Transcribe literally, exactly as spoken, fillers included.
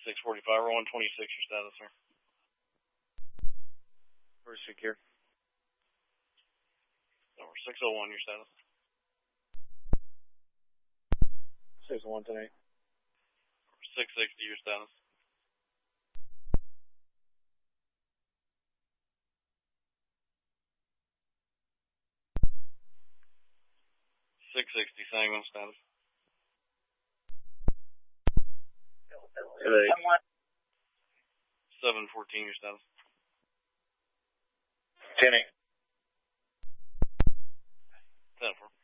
six forty-five, roll one twenty-six, your status, sir. First secure. Over six oh one, your status. six oh one tonight. Over six sixty, your status. six sixty, Sangamon, status. Today. seven fourteen, your status. ten eight. ten four.